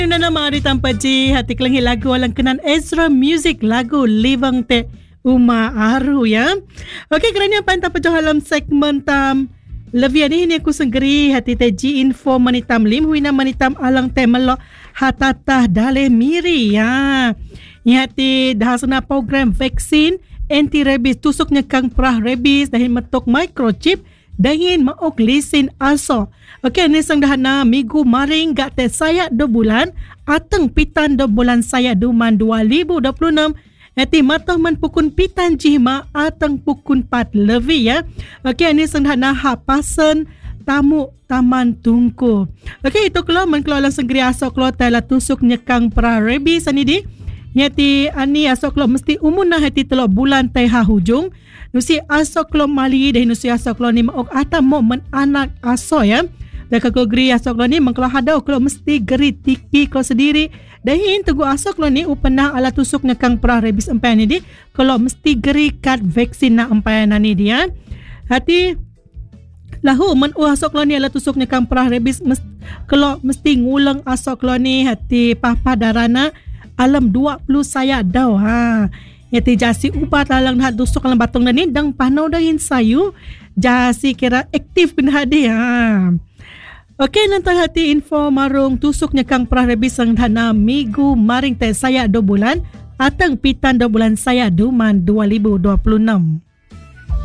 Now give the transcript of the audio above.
Nana mari tanpa ji hati kelengi lagu alang kenan Ezra Music lagu Livang Te Uma Aru ya. Okey, kerana apa tanpa jauh dalam segmen tam lebih ini aku senggeri hati teji info manitam lim huina manitam alang te melok hatatah dale miri ya. Hati dah sana program vaksin anti rabies tusuk nyekang perah rabies dahin metok microchip dahin maok lisin aso. Okey, ni sang dah na minggu maring gak te saya 2 bulan ateng pitan 2 bulan saya duman 2026 hati matoh men pukun pitan jihma ateng pukun 4 lebih ya. Okey, ni sang dah na hapasen tamu taman tungku. Okey, itu kalau men keluar lang senggeri aso keluar tala tusuk nyekang pra rabies ani di. Yati ani aso keluar mesti umun na hati 3 bulan tai ha hujung. Nusi aso keluar mali dah nusi aso keluar ni maok atam mo men anak aso ya. Dan kalau geri asok lo ni mengkelau hadau kalau mesti geri tiki kalau sendiri. Dahin tunggu asok lo ni upena ala tusuk nekang perah rabies empai ni di. Kalau mesti geri kad vaksin na empai na ni dia. Hati lahu men asok lo ni ala tusuk nekang perah rabies kalau mesti ngulang asok lo ni hati papa darana alam 20 saya dau ha. Yati jasi upat alang dah tusuk alam batung na ni dang panau dahin sayu jasi kira aktif pun hadi ha. Okey, nantang hati info marung tusuk nyekang perah rabies sang dana minggu maring te saya 2 bulan ateng pitan 2 bulan saya duman 2026.